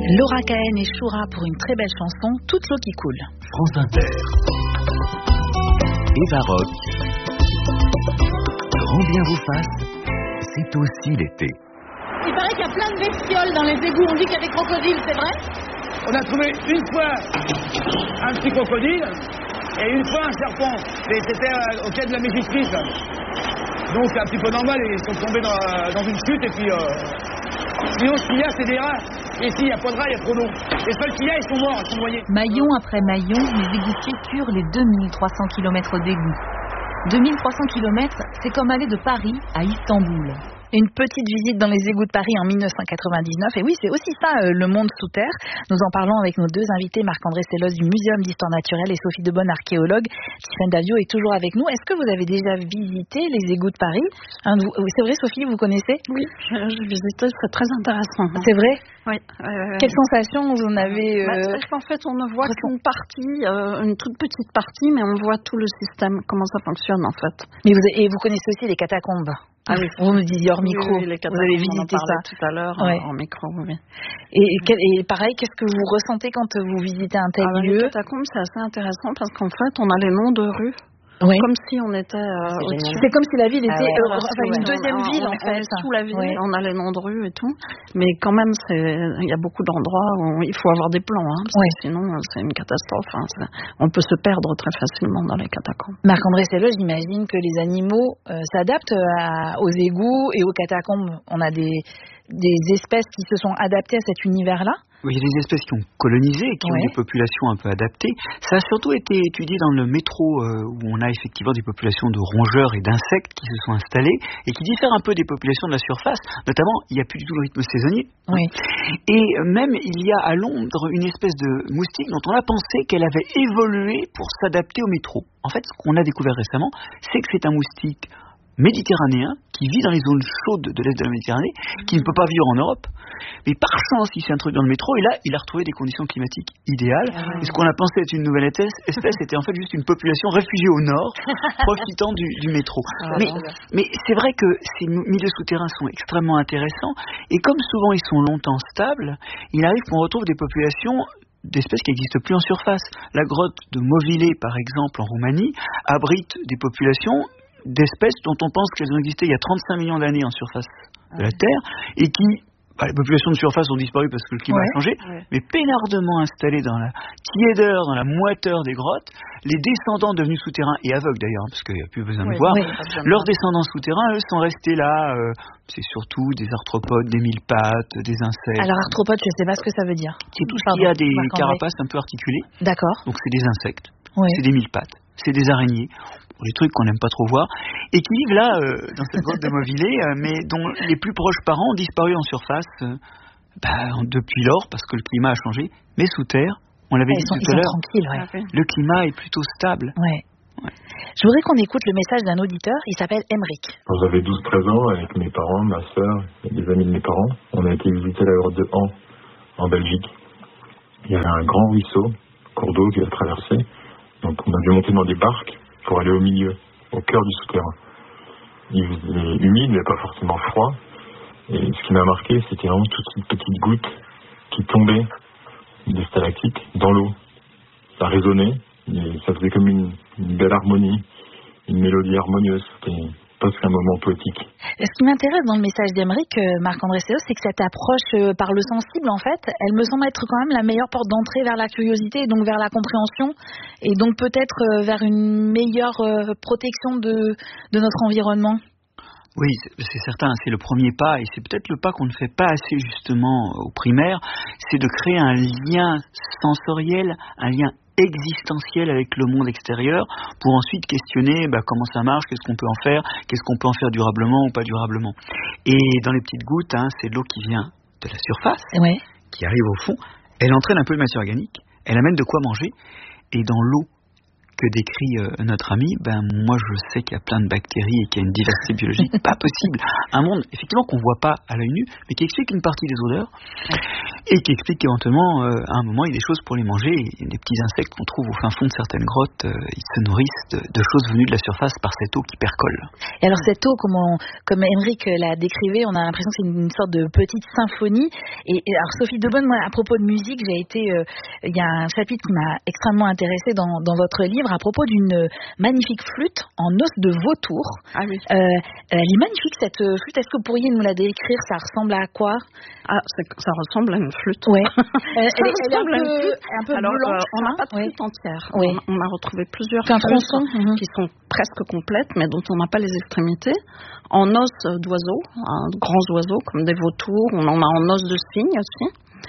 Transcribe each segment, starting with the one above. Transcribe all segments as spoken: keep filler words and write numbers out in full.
Laura Cahen et Choura pour une très belle chanson, Toute l'eau qui coule. France Inter. Eva Rock. Grand bien vous fasse, c'est aussi l'été. Il paraît qu'il y a plein de bestioles dans les égouts. On dit qu'il y a des crocodiles, c'est vrai? On a trouvé une fois un petit crocodile et une fois un serpent. Et c'était euh, au quai de la Mégisclisse. Donc c'est un petit peu normal, ils sont tombés dans, dans une chute et puis... Euh... Sinon ce qu'il y a c'est des rats. Et s'il n'y a pas de rats, il y a trop d'eau. Les seuls qu'il y a, ils sont morts, ils sont noyés. Maillon après maillon, les égoutiers curent les deux mille trois cents kilomètres d'égouts. deux mille trois cents kilomètres, c'est comme aller de Paris à Istanbul. Une petite visite dans les égouts de Paris en mille neuf cent quatre-vingt-dix-neuf. Et oui, c'est aussi ça, euh, le monde sous terre. Nous en parlons avec nos deux invités, Marc-André Sellos du Muséum d'Histoire Naturelle et Sophie Debonne, archéologue. Tiffaine Davio est toujours avec nous. Est-ce que vous avez déjà visité les égouts de Paris? Hein, vous, c'est vrai, Sophie, vous connaissez? Oui, j'ai visité, c'est très intéressant. C'est vrai? Oui. Euh, Quelle sensation vous en avez euh... bah, c'est qu'en fait, on ne voit qu'une partie, euh, une toute petite partie, mais on voit tout le système, comment ça fonctionne en fait. Mais vous, et vous connaissez aussi les catacombes? Ah oui, vous me disiez hors micro, oui, oui, vous avez visité ça tout à l'heure ouais. en, en micro, oui. Et, et, et pareil, qu'est-ce que vous ressentez quand vous visitez un tel ah, lieu? Les catacombes, c'est assez intéressant parce qu'en fait, on a les noms de rues. Oui. Comme si on était euh, c'est, c'est comme si la ville était ah ouais, euh, enfin, une deuxième on, ville on, en fait. On est sous la ville, ouais. On a les noms de rues et tout, mais quand même c'est il y a beaucoup d'endroits où il faut avoir des plans, hein, parce ouais. que sinon c'est une catastrophe. Hein, c'est, on peut se perdre très facilement dans les catacombes. Marc-André Sellos, j'imagine que les animaux euh, s'adaptent à, aux égouts et aux catacombes. On a des des espèces qui se sont adaptées à cet univers-là. Oui, il y a des espèces qui ont colonisé et qui ouais. ont des populations un peu adaptées. Ça a surtout été étudié dans le métro euh, où on a effectivement des populations de rongeurs et d'insectes qui se sont installés et qui diffèrent un peu des populations de la surface. Notamment, il n'y a plus du tout le rythme saisonnier. Oui. Et même, il y a à Londres une espèce de moustique dont on a pensé qu'elle avait évolué pour s'adapter au métro. En fait, ce qu'on a découvert récemment, c'est que c'est un moustique méditerranéen qui vit dans les zones chaudes de l'est de la Méditerranée, qui ne peut pas vivre en Europe, mais par chance il s'est introduit dans le métro et là il a retrouvé des conditions climatiques idéales. Ah, et ce qu'on a pensé être une nouvelle espèce était en fait juste une population réfugiée au nord, profitant du, du métro. Ah, mais, mais c'est vrai que ces milieux souterrains sont extrêmement intéressants et comme souvent ils sont longtemps stables, il arrive qu'on retrouve des populations d'espèces qui n'existent plus en surface. La grotte de Movile, par exemple, en Roumanie, abrite des populations d'espèces dont on pense qu'elles ont existé il y a trente-cinq millions d'années en surface de la Terre et qui, bah, les populations de surface ont disparu parce que le climat ouais, a changé, ouais. mais peinardement installées dans la tiédeur, dans la moiteur des grottes, les descendants devenus souterrains et aveugles d'ailleurs, parce qu'il n'y a plus besoin de oui, voir, oui, leurs descendants souterrains, eux, sont restés là, euh, c'est surtout des arthropodes, des mille pattes, des insectes. Alors arthropodes, je ne sais pas ce que ça veut dire. C'est tout ce qui a des carapaces un peu articulées. D'accord. Donc c'est des insectes, oui. c'est des mille pattes, c'est des araignées. Des trucs qu'on n'aime pas trop voir, et qui vivent là, euh, dans cette grotte de Movile, euh, mais dont les plus proches parents ont disparu en surface euh, bah, depuis lors, parce que le climat a changé, mais sous terre, on l'avait ouais, dit sont, tout à l'heure, ouais. le climat est plutôt stable. Ouais. Ouais. Je voudrais qu'on écoute le message d'un auditeur, il s'appelle Emeric. Quand j'avais douze treize ans, avec mes parents, ma sœur et des amis de mes parents, on a été visiter la grotte de Han, en Belgique. Il y avait un grand ruisseau, cours d'eau qui a traversé, donc on a dû monter dans des barques pour aller au milieu, au cœur du souterrain. Il faisait humide, mais pas forcément froid. Et ce qui m'a marqué, c'était vraiment toutes ces petites gouttes qui tombaient des stalactites dans l'eau. Ça résonnait, et ça faisait comme une, une belle harmonie, une mélodie harmonieuse. C'était presque un moment poétique. Ce qui m'intéresse dans le message d'Emeric, Marc-André Sellos, c'est que cette approche par le sensible, en fait, elle me semble être quand même la meilleure porte d'entrée vers la curiosité, et donc vers la compréhension, et donc peut-être vers une meilleure protection de, de notre environnement. Oui, c'est certain, c'est le premier pas, et c'est peut-être le pas qu'on ne fait pas assez justement au primaire, c'est de créer un lien sensoriel, un lien existentiel avec le monde extérieur pour ensuite questionner bah, comment ça marche, qu'est-ce qu'on peut en faire, qu'est-ce qu'on peut en faire durablement ou pas durablement. Et dans les petites gouttes, hein, c'est de l'eau qui vient de la surface, ouais. qui arrive au fond, elle entraîne un peu de matière organique, elle amène de quoi manger, et dans l'eau que décrit euh, notre ami, ben moi je sais qu'il y a plein de bactéries et qu'il y a une diversité biologique pas possible. Un monde effectivement qu'on voit pas à l'œil nu, mais qui explique une partie des odeurs. et qui explique qu'éventuellement, euh, à un moment, il y a des choses pour les manger. Il y a des petits insectes qu'on trouve au fin fond de certaines grottes. Euh, ils se nourrissent de, de choses venues de la surface par cette eau qui percole. Et alors cette eau, comme, on, comme Henrik l'a décrivée, on a l'impression que c'est une, une sorte de petite symphonie. Et, et alors Sophie Daubonne, moi, à propos de musique, j'ai été, euh, il y a un chapitre qui m'a extrêmement intéressée dans, dans votre livre à propos d'une magnifique flûte en os de vautour. Ah oui. Euh, elle est magnifique cette flûte. Est-ce que vous pourriez nous la décrire? Ça ressemble à quoi? Ah, ça ressemble à une flûte. Ouais. elle, elle, elle est un peu, un peu Alors, blanche. Euh, on n'a pas de flûte ouais. entière. Oui. On, on a retrouvé plusieurs flûtes mm-hmm. qui sont presque complètes, mais dont on n'a pas les extrémités. En os d'oiseaux, hein, grands oiseaux comme des vautours. On en a en os de cygne aussi.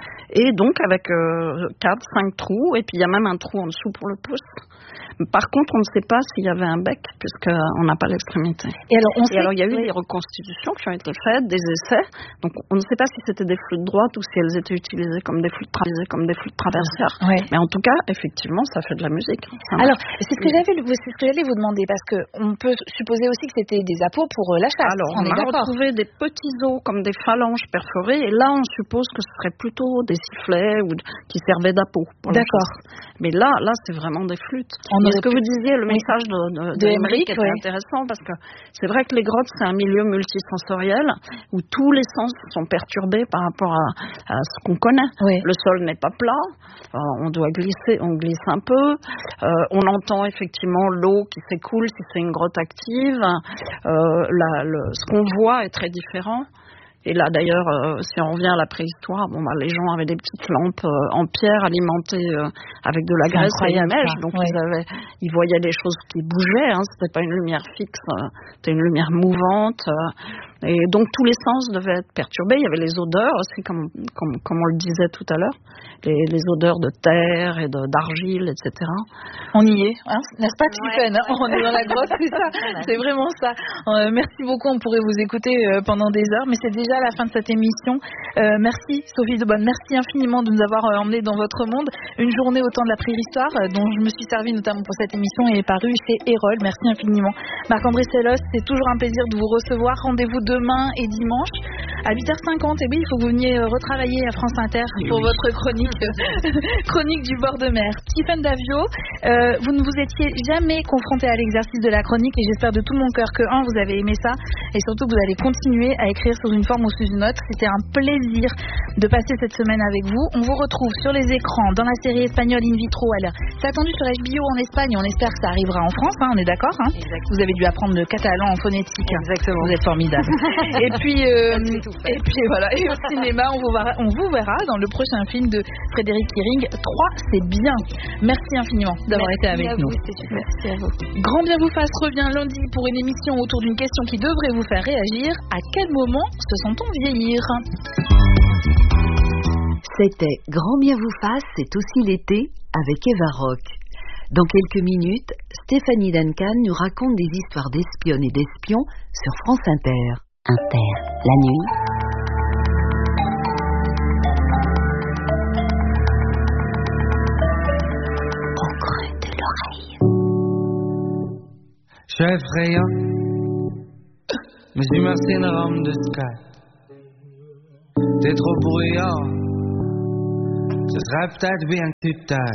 Et donc avec euh, quatre, cinq trous. Et puis il y a même un trou en dessous pour le pouce. Par contre, on ne sait pas s'il y avait un bec, puisqu'on n'a pas l'extrémité. Et alors, on Et alors, il y a eu oui. des reconstitutions qui ont été faites, des essais. Donc, on ne sait pas si c'était des flûtes droites ou si elles étaient utilisées comme des flûtes, tra- comme des flûtes traversières. Ouais. Mais en tout cas, effectivement, ça fait de la musique. Alors, c'est ce que j'avais, c'est ce que j'allais vous demander, parce qu'on peut supposer aussi que c'était des appâts pour la chasse. Alors, on, on est a d'accord. retrouvé des petits os comme des phalanges perforées, et là, on suppose que ce serait plutôt des sifflets ou de, qui servaient d'appât. D'accord. Mais là, là, c'est vraiment des flûtes. On et ce que vous disiez, le oui. message de, de, de, de Henrik était ouais. intéressant parce que c'est vrai que les grottes, c'est un milieu multisensoriel où tous les sens sont perturbés par rapport à, à ce qu'on connaît. Oui. Le sol n'est pas plat, euh, on doit glisser, on glisse un peu, euh, on entend effectivement l'eau qui s'écoule si c'est une grotte active, euh, la, le, ce qu'on voit est très différent. Et là, d'ailleurs, euh, si on revient à la préhistoire, bon, bah, les gens avaient des petites lampes euh, en pierre alimentées euh, avec de la c'est graisse et une neige. Donc, ouais. ils, avaient, ils voyaient des choses qui bougeaient. Hein, c'était pas une lumière fixe, euh, c'était une lumière mouvante. Euh, et donc, tous les sens devaient être perturbés. Il y avait les odeurs aussi, comme, comme, comme on le disait tout à l'heure. Les, les odeurs de terre et de, d'argile, et cetera. On y est, hein, n'est-ce pas, Tiffen? Ouais, ouais. On est dans la grotte, c'est ça. C'est vraiment ça. Euh, merci beaucoup. On pourrait vous écouter euh, pendant des heures, mais c'est déjà la fin de cette émission. Euh, merci Sophie Daubonne, merci infiniment de nous avoir euh, emmenés dans votre monde. Une journée au temps de la préhistoire, euh, dont je me suis servi notamment pour cette émission et est parue chez Erol. Merci infiniment. Marc-André Sellos, c'est toujours un plaisir de vous recevoir. Rendez-vous demain et dimanche à huit heures cinquante. Et oui, il faut que vous veniez retravailler à France Inter pour votre chronique chronique du bord de mer. Tiffen Davio, euh, vous ne vous étiez jamais confronté à l'exercice de la chronique et j'espère de tout mon cœur que, un, vous avez aimé ça et surtout que vous allez continuer à écrire sous une forme ou sous une autre. C'était un plaisir de passer cette semaine avec vous. On vous retrouve sur les écrans dans la série espagnole In Vitro. Alors, c'est attendu sur H B O en Espagne. On espère que ça arrivera en France, hein, on est d'accord, hein. Vous avez dû apprendre le catalan en phonétique. Exactement. Vous êtes formidable. et puis, euh, et puis voilà. Et au cinéma, on vous verra, on vous verra dans le prochain film de Frédéric Kiering. trois, c'est bien. Merci infiniment d'avoir Merci été avec à nous. vous, c'est super. Merci à vous. Grand Bien vous fasse revient lundi pour une émission autour d'une question qui devrait vous faire réagir. À quel moment se sent-on vieillir? C'était Grand Bien vous fasse, c'est aussi l'été avec Eva Rock. Dans quelques minutes, Stéphanie Duncan nous raconte des histoires d'espionnes et d'espions sur France Inter. Inter, la nuit. Au creux de l'oreille. Je suis effrayant, mais humeurs c'est une rampe de sky. T'es trop bruyant, ce serait peut-être bien que tu t'ailles.